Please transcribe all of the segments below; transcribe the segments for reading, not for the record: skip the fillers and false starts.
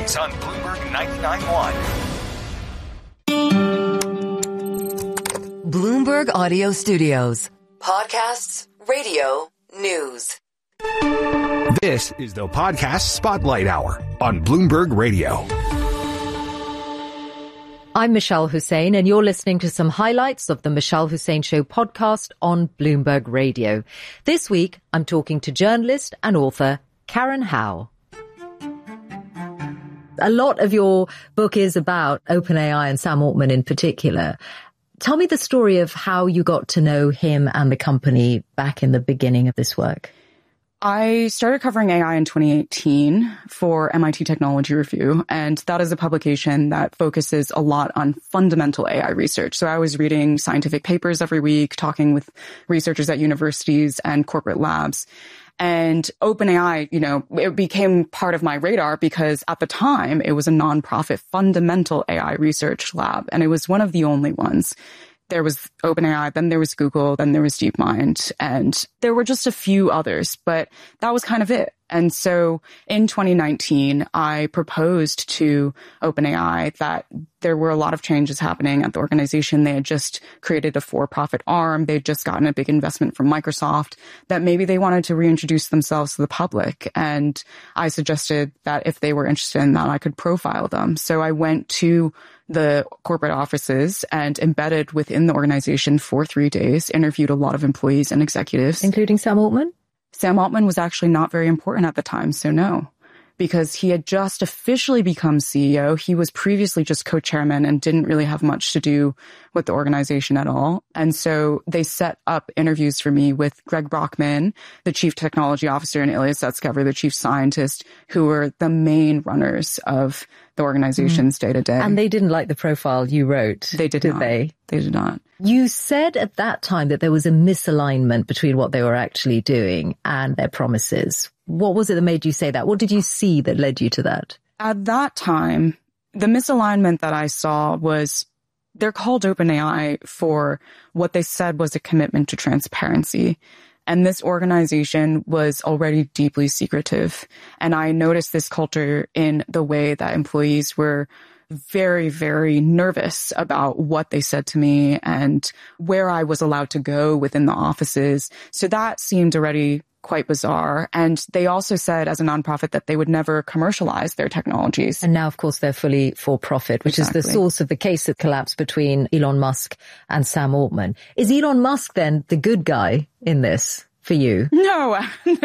News on Bloomberg 99.1. Bloomberg Audio Studios. Podcasts, radio, news. This is the Podcast Spotlight Hour on Bloomberg Radio. I'm Michelle Hussein, and you're listening to some highlights of the Michelle Hussein Show podcast on Bloomberg Radio. This week, I'm talking to journalist and author Karen Hao. A lot of your book is about OpenAI and Sam Altman in particular. Tell me the story of how you got to know him and the company back in the beginning of this work. I started covering AI in 2018 for MIT Technology Review, and that is a publication that focuses a lot on fundamental AI research. So I was reading scientific papers every week, talking with researchers at universities and corporate labs. And OpenAI, it became part of my radar because at the time it was a nonprofit fundamental AI research lab, and it was one of the only ones. There was OpenAI, then there was Google, then there was DeepMind, and there were just a few others, but that was kind of it. And so in 2019, I proposed to OpenAI that there were a lot of changes happening at the organization. They had just created a for-profit arm. They'd just gotten a big investment from Microsoft, that maybe they wanted to reintroduce themselves to the public. And I suggested that if they were interested in that, I could profile them. So I went to the corporate offices and embedded within the organization for 3 days, interviewed a lot of employees and executives. Including Sam Altman? Sam Altman was actually not very important at the time, so no, because he had just officially become CEO. He was previously just co-chairman and didn't really have much to do with the organization at all. And so they set up interviews for me with Greg Brockman, the chief technology officer, and Ilya Sutskever, the chief scientist, who were the main runners of the organization's day-to-day. And they didn't like the profile you wrote, They did not. they? They did not. You said at that time that there was a misalignment between what they were actually doing and their promises. What was it that made you say that? What did you see that led you to that? At that time, the misalignment that I saw was they're called OpenAI for what they said was a commitment to transparency. And this organization was already deeply secretive. And I noticed this culture in the way that employees were very, very nervous about what they said to me and where I was allowed to go within the offices. So that seemed already quite bizarre. And they also said as a nonprofit that they would never commercialize their technologies. And now, of course, they're fully for profit, which is the source of the case that collapsed between Elon Musk and Sam Altman. Is Elon Musk then the good guy in this for you? No,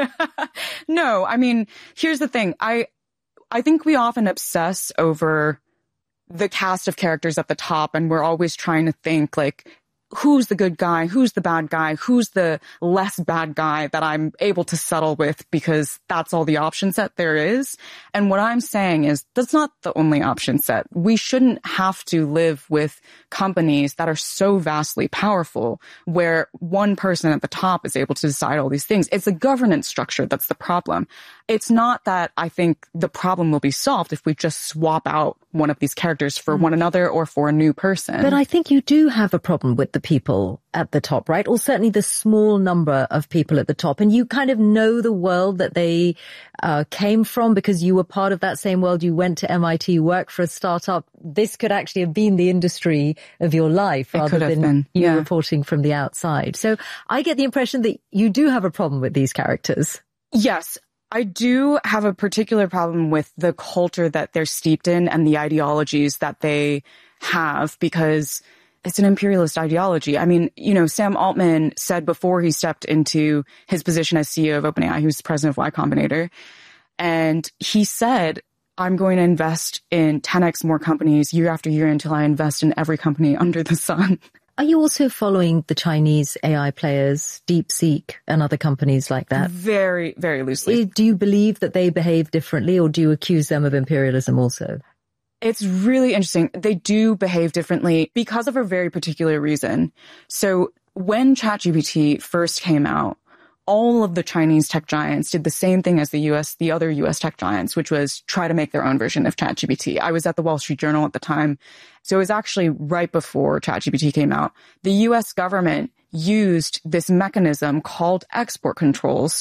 no. I mean, here's the thing. I think we often obsess over the cast of characters at the top, and we're always trying to think like, who's the good guy? Who's the bad guy? Who's the less bad guy that I'm able to settle with because that's all the option set there is? And what I'm saying is that's not the only option set. We shouldn't have to live with companies that are so vastly powerful where one person at the top is able to decide all these things. It's a governance structure that's the problem. It's not that I think the problem will be solved if we just swap out one of these characters for one another or for a new person. But I think you do have a problem with the people at the top, right? Or certainly the small number of people at the top. And you kind of know the world that they came from because you were part of that same world. You went to MIT, worked for a startup. This could actually have been the industry of your life rather than you reporting from the outside. So I get the impression that you do have a problem with these characters. Yes. I do have a particular problem with the culture that they're steeped in and the ideologies that they have because it's an imperialist ideology. I mean, Sam Altman said before he stepped into his position as CEO of OpenAI, he was president of Y Combinator, and he said, I'm going to invest in 10x more companies year after year until I invest in every company under the sun. Are you also following the Chinese AI players, DeepSeek and other companies like that? Very, very loosely. Do you believe that they behave differently or do you accuse them of imperialism also? It's really interesting. They do behave differently because of a very particular reason. So when ChatGPT first came out, all of the Chinese tech giants did the same thing as the other US tech giants, which was try to make their own version of ChatGPT. I was at the Wall Street Journal at the time. So it was actually right before ChatGPT came out. The US government used this mechanism called export controls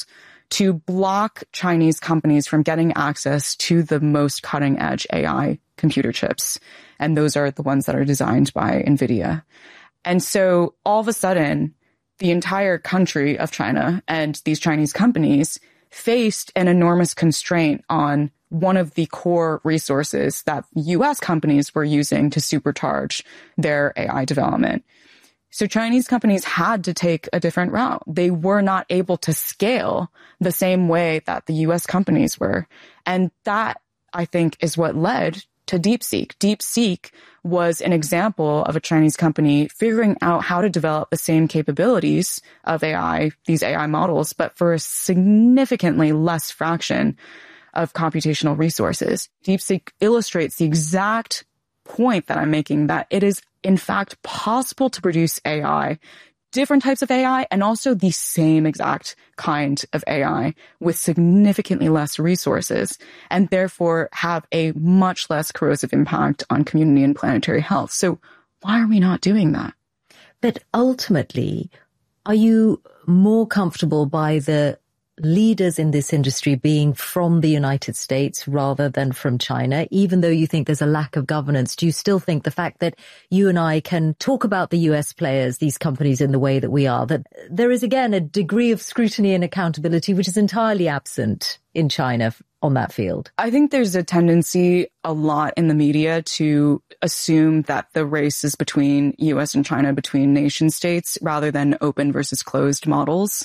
to block Chinese companies from getting access to the most cutting edge AI computer chips. And those are the ones that are designed by NVIDIA. And so all of a sudden, the entire country of China and these Chinese companies faced an enormous constraint on one of the core resources that US companies were using to supercharge their AI development. So Chinese companies had to take a different route. They were not able to scale the same way that the US companies were. And that, I think, is what led to DeepSeek. DeepSeek was an example of a Chinese company figuring out how to develop the same capabilities of AI, these AI models, but for a significantly less fraction of computational resources. DeepSeek illustrates the exact point that I'm making, that it is in fact possible to produce AI, different types of AI, and also the same exact kind of AI with significantly less resources, and therefore have a much less corrosive impact on community and planetary health. So why are we not doing that? But ultimately, are you more comfortable by the leaders in this industry being from the United States rather than from China? Even though you think there's a lack of governance, do you still think the fact that you and I can talk about the US players, these companies, in the way that we are, that there is again a degree of scrutiny and accountability which is entirely absent in China on that field? I think there's a tendency a lot in the media to assume that the race is between US and China, between nation states, rather than open versus closed models.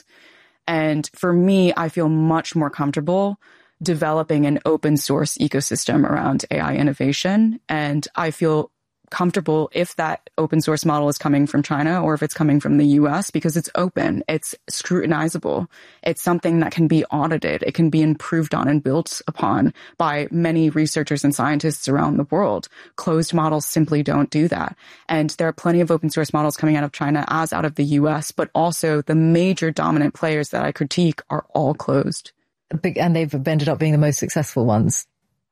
And for me, I feel much more comfortable developing an open source ecosystem around AI innovation. And I feel comfortable if that open source model is coming from China or if it's coming from the US, because it's open, it's scrutinizable, it's something that can be audited, it can be improved on and built upon by many researchers and scientists around the world. Closed models simply don't do that. And there are plenty of open source models coming out of China as out of the US, but also the major dominant players that I critique are all closed. And they've ended up being the most successful ones.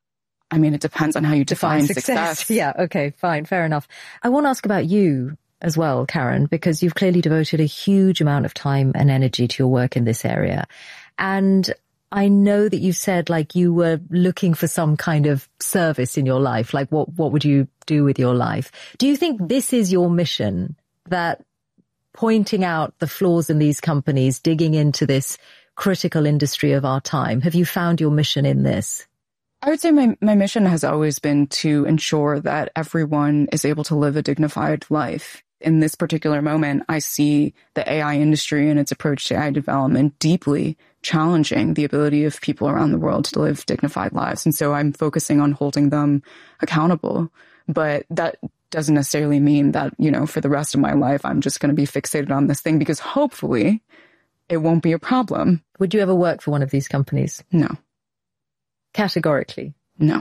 I mean, it depends on how you define success. Yeah, okay, fine, fair enough. I want to ask about you as well, Karen, because you've clearly devoted a huge amount of time and energy to your work in this area. And I know that you said like you were looking for some kind of service in your life, like what would you do with your life? Do you think this is your mission, that pointing out the flaws in these companies, digging into this critical industry of our time? Have you found your mission in this? I would say my mission has always been to ensure that everyone is able to live a dignified life. In this particular moment, I see the AI industry and its approach to AI development deeply challenging the ability of people around the world to live dignified lives. And so I'm focusing on holding them accountable. But that doesn't necessarily mean that, you know, for the rest of my life, I'm just going to be fixated on this thing, because hopefully it won't be a problem. Would you ever work for one of these companies? No. Categorically? No.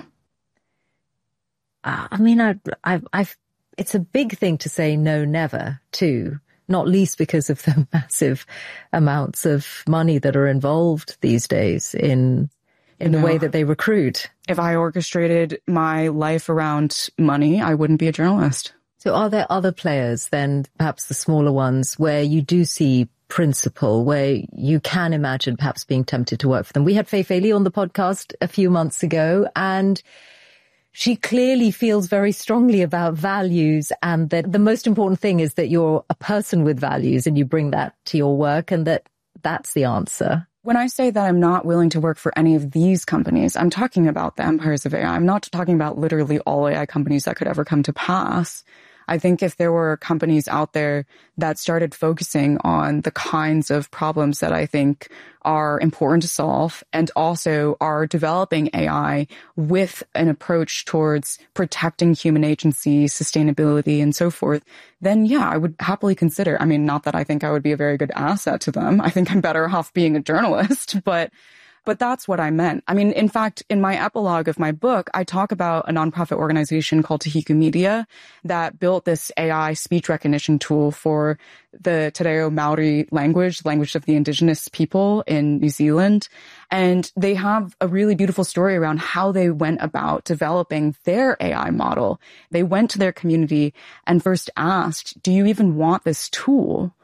I mean, it's a big thing to say no, never, too, not least because of the massive amounts of money that are involved these days in the way that they recruit. If I orchestrated my life around money, I wouldn't be a journalist. So are there other players then, perhaps the smaller ones, where you do see principle, where you can imagine perhaps being tempted to work for them? We had Fei Li on the podcast a few months ago, and she clearly feels very strongly about values, and that the most important thing is that you're a person with values and you bring that to your work, and that's the answer. When I say that I'm not willing to work for any of these companies, I'm talking about the empires of AI. I'm not talking about literally all AI companies that could ever come to pass. I think if there were companies out there that started focusing on the kinds of problems that I think are important to solve, and also are developing AI with an approach towards protecting human agency, sustainability, and so forth, then yeah, I would happily consider. I mean, not that I think I would be a very good asset to them. I think I'm better off being a journalist, but that's what I meant. I mean, in fact, in my epilogue of my book, I talk about a nonprofit organization called Tahiku Media that built this AI speech recognition tool for the Te Reo Maori language of the indigenous people in New Zealand. And they have a really beautiful story around how they went about developing their AI model. They went to their community and first asked, do you even want this tool?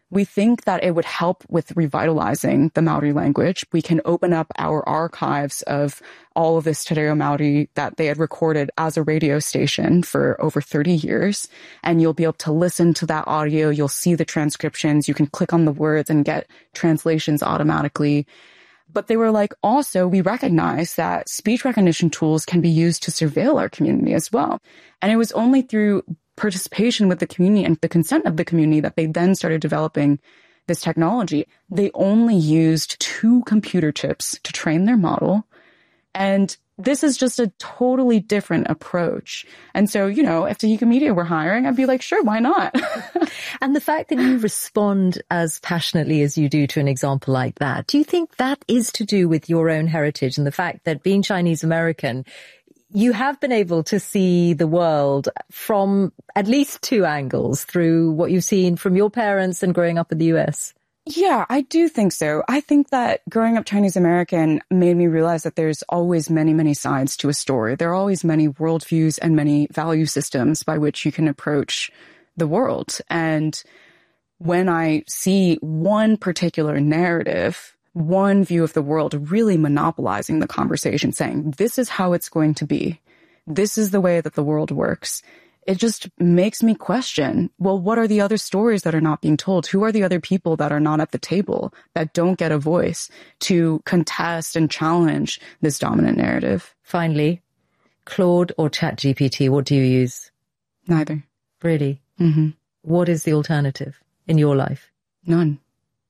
We think that it would help with revitalizing the Maori language. We can open up our archives of all of this Te Reo Maori that they had recorded as a radio station for over 30 years. And you'll be able to listen to that audio. You'll see the transcriptions. You can click on the words and get translations automatically. But they were like, also, we recognize that speech recognition tools can be used to surveil our community as well. And it was only through participation with the community and the consent of the community that they then started developing this technology. They only used 2 computer chips to train their model. And this is just a totally different approach. And so, you know, if Tahika Media were hiring, I'd be like, sure, why not? And the fact that you respond as passionately as you do to an example like that, do you think that is to do with your own heritage and the fact that being Chinese American, you have been able to see the world from at least 2 angles through what you've seen from your parents and growing up in the US? Yeah, I do think so. I think that growing up Chinese American made me realize that there's always many, many sides to a story. There are always many worldviews and many value systems by which you can approach the world. And when I see one particular narrative, one view of the world really monopolizing the conversation, saying, this is how it's going to be. This is the way that the world works. It just makes me question, well, what are the other stories that are not being told? Who are the other people that are not at the table, that don't get a voice to contest and challenge this dominant narrative? Finally, Claude or ChatGPT, what do you use? Neither. Really? Mm-hmm. What is the alternative in your life? None.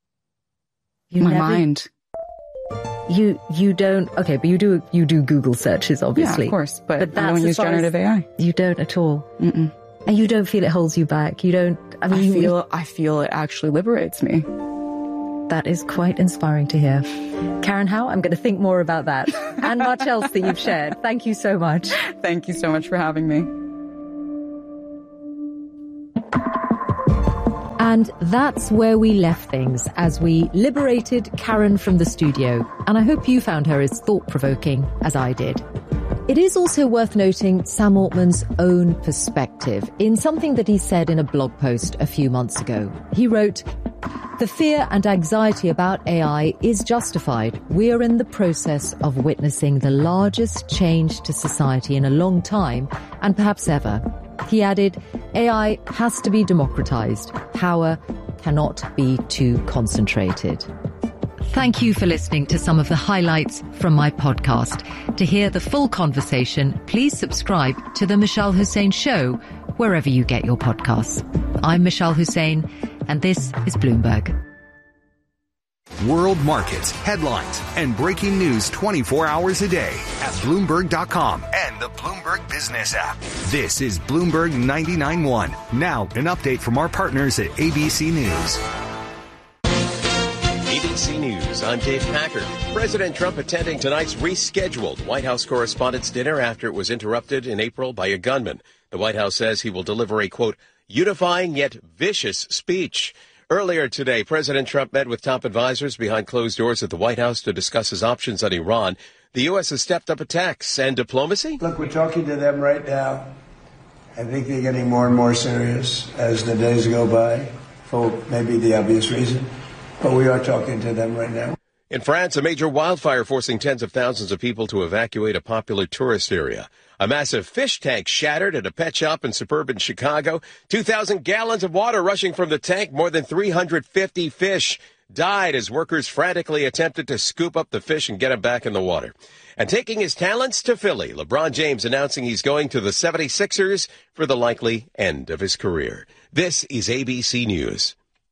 Mind. You don't, okay, but you do Google searches, obviously. Yeah, of course, but I don't use generative AI. You don't at all. Mm-mm. And you don't feel it holds you back. You don't, I mean, I feel it actually liberates me. That is quite inspiring to hear. Karen Howe, I'm going to think more about that and much else that you've shared. Thank you so much. Thank you so much for having me. And that's where we left things as we liberated Karen from the studio. And I hope you found her as thought-provoking as I did. It is also worth noting Sam Altman's own perspective in something that he said in a blog post a few months ago. He wrote, "The fear and anxiety about AI is justified. We are in the process of witnessing the largest change to society in a long time, and perhaps ever." He added, AI has to be democratized. Power cannot be too concentrated. Thank you for listening to some of the highlights from my podcast. To hear the full conversation, please subscribe to The Mishal Hussain Show, wherever you get your podcasts. I'm Mishal Hussain, and this is Bloomberg. World markets, headlines, and breaking news 24 hours a day at Bloomberg.com and the Bloomberg Business app. This is Bloomberg 99.1. Now, an update from our partners at ABC News. ABC News, I'm Dave Packard. President Trump attending tonight's rescheduled White House Correspondents' Dinner after it was interrupted in April by a gunman. The White House says he will deliver a, quote, unifying yet vicious speech. Earlier today, President Trump met with top advisors behind closed doors at the White House to discuss his options on Iran. The U.S. has stepped up attacks and diplomacy. Look, we're talking to them right now. I think they're getting more and more serious as the days go by, for maybe the obvious reason. But we are talking to them right now. In France, a major wildfire forcing tens of thousands of people to evacuate a popular tourist area. A massive fish tank shattered at a pet shop in suburban Chicago. 2,000 gallons of water rushing from the tank. More than 350 fish died as workers frantically attempted to scoop up the fish and get them back in the water. And taking his talents to Philly, LeBron James announcing he's going to the 76ers for the likely end of his career. This is ABC News.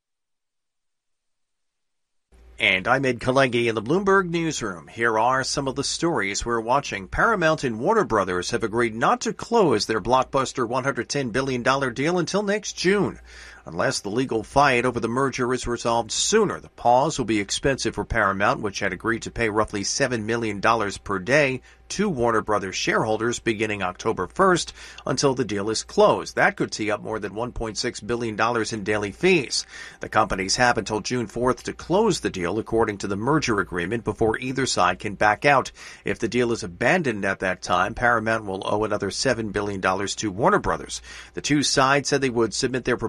And I'm Ed Kalegi in the Bloomberg Newsroom. Here are some of the stories we're watching. Paramount and Warner Brothers have agreed not to close their blockbuster $110 billion deal until next June. Unless the legal fight over the merger is resolved sooner, the pause will be expensive for Paramount, which had agreed to pay roughly $7 million per day to Warner Brothers shareholders beginning October 1st until the deal is closed. That could tee up more than $1.6 billion in daily fees. The companies have until June 4th to close the deal according to the merger agreement before either side can back out. If the deal is abandoned at that time, Paramount will owe another $7 billion to Warner Brothers. The two sides said they would submit their proposals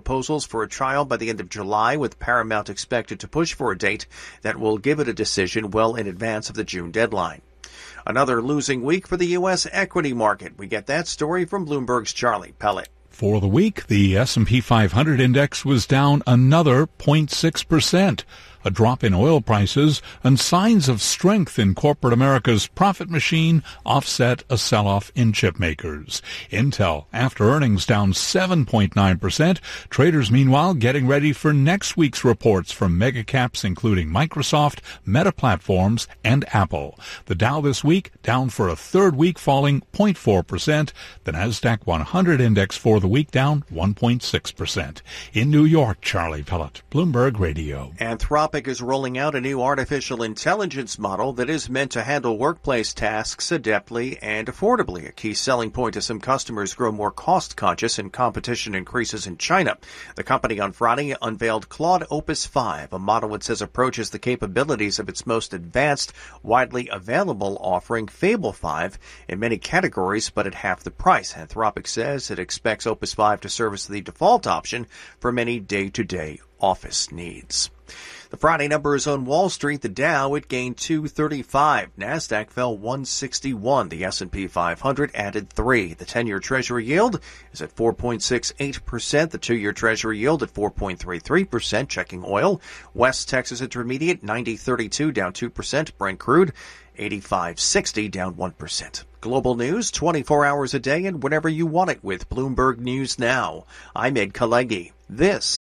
for a trial by the end of July, with Paramount expected to push for a date that will give it a decision well in advance of the June deadline. Another losing week for the U.S. equity market. We get that story from Bloomberg's Charlie Pellet. For the week, the S&P 500 index was down another 0.6%. A drop in oil prices and signs of strength in corporate America's profit machine offset a sell-off in chip makers. Intel, after earnings, down 7.9%. Traders, meanwhile, getting ready for next week's reports from mega caps including Microsoft, Meta Platforms, and Apple. The Dow this week down for a third week, falling 0.4%. The Nasdaq 100 index for the week down 1.6%. In New York, Charlie Pellet, Bloomberg Radio. Anthropic is rolling out a new artificial intelligence model that is meant to handle workplace tasks adeptly and affordably. A key selling point as some customers grow more cost-conscious and competition increases in China. The company on Friday unveiled Claude Opus 5, a model it says approaches the capabilities of its most advanced, widely available offering, Fable 5, in many categories, but at half the price. Anthropic says it expects Opus 5 to serve as the default option for many day-to-day office needs. The Friday numbers on Wall Street: the Dow, it gained 235. Nasdaq fell 161. The S&P 500 added 3. The 10-year Treasury yield is at 4.68%. The 2-year Treasury yield at 4.33%. Checking oil: West Texas Intermediate 90.32, down 2%. Brent crude 85.60, down 1%. Global news 24 hours a day and whenever you want it with Bloomberg News Now. I'm Ed Kalegi. This